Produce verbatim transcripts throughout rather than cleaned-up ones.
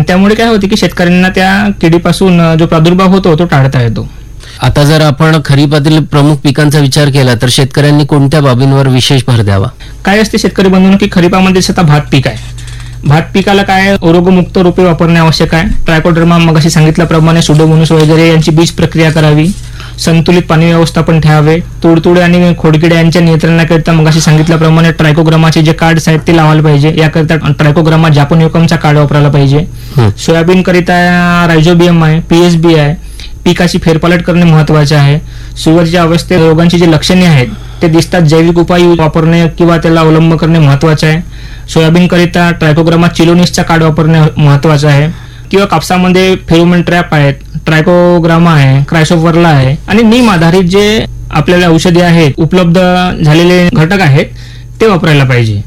त्यामुळे काय होते की शेतकऱ्यांना त्या किडीपासून जो प्रादुर्भाव होतो तो टाळता येतो. आता जर आपण खरीपातील प्रमुख पिकांचा विचार केला तर शेतकऱ्यांनी कोणत्या बाबींवर विशेष भर द्यावा? काय असते शेतकरी बंधूंनो की खरीपामध्ये स्वतः भात पीक आहे. भात पिकाला काय रोगमुक्त रोपे वापरणे आवश्यक आहे. ट्रायकोडर्मा मगाशी सांगितल्याप्रमाणे सुडोमोनास वगैरे यांची बीज प्रक्रिया करावी. संतुलित पाणी व्यवस्थापन ठेवावे. तुडतुडे आणि खोडकिडे यांच्या नियंत्रणाकरिता मगाशी सांगितल्याप्रमाणे ट्रायकोग्रामाचे जे कार्ड्स आहेत ते लावायला पाहिजे. याकरिता ट्रायकोग्रामा जापोनिकमचा कार्ड वापरायला पाहिजे. सोयाबीन करिता रायझोबियम आहे, पीएसबी आहे. पिकाची फेरपालट करणे महत्वाचे आहे. सुरुवातीच्या अवस्थेत रोगांची जी लक्षणे आहेत ते दिसतात, जैविक उपाय वापरणे किंवा त्याला अवलंब करणे महत्वाचे आहे. सोयाबीन करिता ट्रायकोग्रामा चिलोनिसचा कार्ड वापरणे महत्वाचं आहे. किंवा कापसामध्ये फेरोमोन ट्रॅप आहेत, ट्रायकोग्रामा आहे, क्रायसोफरला आहे आणि नीम आधारित जे आपल्याला औषधे आहेत, उपलब्ध झालेले घटक आहेत ते वापरायला पाहिजे.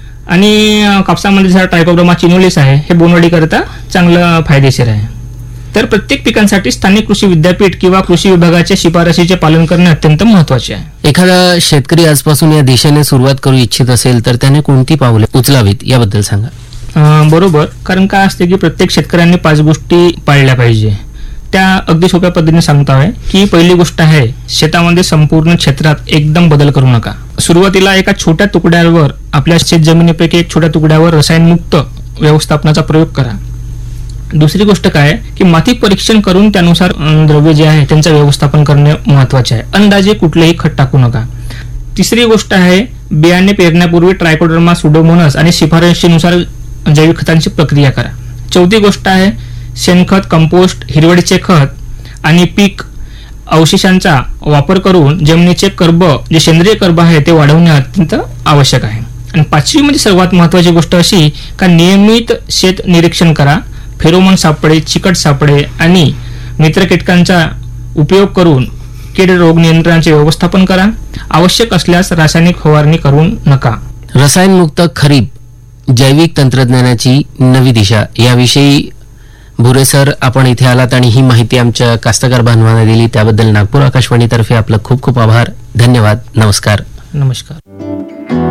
आणि कापसामध्ये जर ट्रायकोग्रामा चिनोलिस आहे हे बोंडअळी करता चांगलं फायदेशीर आहे. तर प्रत्येक पिकांसाठी स्थानिक कृषी विद्यापीठ किंवा कृषी विभागाच्या शिफारशीचे पालन करणे अत्यंत महत्वाचे आहे. एखादा शेतकरी आजपासून या दिशेने सुरुवात करू इच्छित असेल तर त्याने कोणती पावले उचलावीत याबद्दल सांगा. बरोबर, कारण काय असते की प्रत्येक शेतकऱ्यांनी पाच गोष्टी पाळल्या पाहिजे. त्या अगदी सोप्या पद्धतीने सांगतो आहे की पहिली गोष्ट आहे, शेतामध्ये संपूर्ण क्षेत्रात एकदम बदल करू नका. सुरुवातीला एका छोट्या तुकड्यावर, आपल्या शेत जमिनीपैकी एक छोट्या तुकड्यावर रसायनमुक्त व्यवस्थापनाचा प्रयोग करा. दुसरी गोष्ट काय की माती परीक्षण करून त्यानुसार द्रव्य जे आहे त्यांचं व्यवस्थापन करणे महत्वाचे आहे. अंदाजे कुठलेही खत टाकू नका. तिसरी गोष्ट आहे, बियाणे पेरण्यापूर्वी ट्रायकोडर्मा, सुडोमोनास आणि शिफारशीनुसार जैविक खतांची प्रक्रिया करा. चौथी गोष्ट आहे, शेणखत, कंपोस्ट, हिरवळीचे खत आणि पीक अवशेषांचा वापर करून जमिनीचे कर्ब, जे सेंद्रिय कर्ब आहे ते वाढवणे अत्यंत आवश्यक आहे. आणि पाचवी म्हणजे सर्वात महत्वाची गोष्ट अशी का नियमित शेत निरीक्षण करा. फेरोमोन सापळे, चिकट सापळे आणि मित्र कीटकांचा उपयोग करून कीड रोग नियंत्रणाचे व्यवस्थापन करा. आवश्यक असल्यास रासायनिक फवारणी करू नका. रसायनमुक्त खरीप, जैविक तंत्रज्ञानाची नवी दिशा याविषयी भुरे सर आपण इथे आलात आणि ही माहिती आमच्या कास्तकार बांधवांना दिली त्याबद्दल नागपूर आकाशवाणीतर्फे आपलं खूप खूप आभार. धन्यवाद. नमस्कार. नमस्कार.